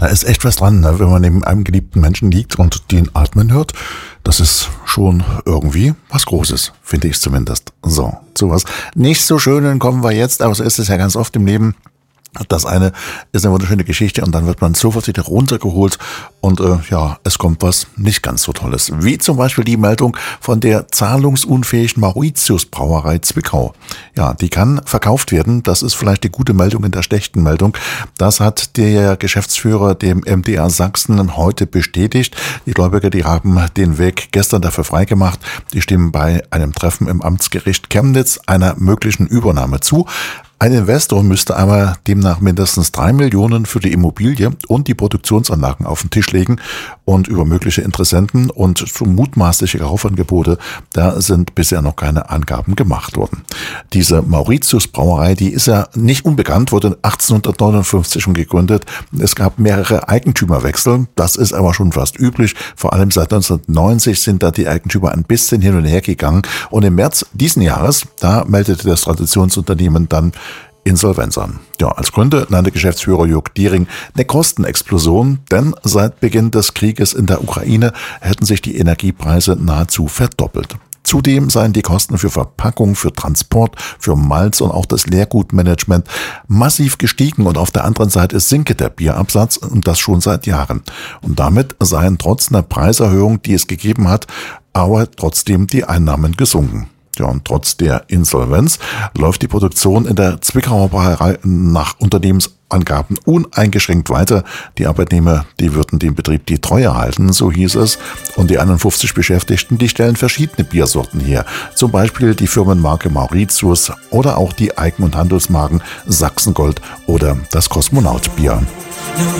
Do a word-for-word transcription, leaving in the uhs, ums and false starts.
Da ist echt was dran, ne? Wenn man neben einem geliebten Menschen liegt und den atmen hört. Das ist schon irgendwie was Großes, finde ich zumindest. So, zu was nicht so Schönen kommen wir jetzt, aber so ist es ja ganz oft im Leben. Das eine ist eine wunderschöne Geschichte und dann wird man sofort wieder runtergeholt und äh, ja, es kommt was nicht ganz so Tolles. Wie zum Beispiel die Meldung von der zahlungsunfähigen Mauritius Brauerei Zwickau. Ja, die kann verkauft werden. Das ist vielleicht die gute Meldung in der schlechten Meldung. Das hat der Geschäftsführer dem M D R Sachsen heute bestätigt. Die Gläubiger, die haben den Weg gestern dafür freigemacht. Die stimmen bei einem Treffen im Amtsgericht Chemnitz einer möglichen Übernahme zu. Ein Investor müsste aber demnach mindestens drei Millionen für die Immobilie und die Produktionsanlagen auf den Tisch legen und über mögliche Interessenten und so mutmaßliche Kaufangebote, da sind bisher noch keine Angaben gemacht worden. Diese Mauritius Brauerei, die ist ja nicht unbekannt, wurde achtzehnhundertneunundfünfzig schon gegründet. Es gab mehrere Eigentümerwechsel, das ist aber schon fast üblich. Vor allem seit neunzehnhundertneunzig sind da die Eigentümer ein bisschen hin und her gegangen und im März diesen Jahres, da meldete das Traditionsunternehmen dann Insolvenz an. Ja, als Gründe nannte Geschäftsführer Jörg Diering eine Kostenexplosion, denn seit Beginn des Krieges in der Ukraine hätten sich die Energiepreise nahezu verdoppelt. Zudem seien die Kosten für Verpackung, für Transport, für Malz und auch das Leergutmanagement massiv gestiegen und auf der anderen Seite sinke der Bierabsatz und das schon seit Jahren. Und damit seien trotz einer Preiserhöhung, die es gegeben hat, aber trotzdem die Einnahmen gesunken. Ja, und trotz der Insolvenz läuft die Produktion in der Zwickauer Brauerei nach Unternehmensangaben uneingeschränkt weiter. Die Arbeitnehmer, die würden dem Betrieb die Treue halten, so hieß es. Und die einundfünfzig Beschäftigten, die stellen verschiedene Biersorten her. Zum Beispiel die Firmenmarke Mauritius oder auch die Eigen- und Handelsmarken Sachsengold oder das Kosmonautbier.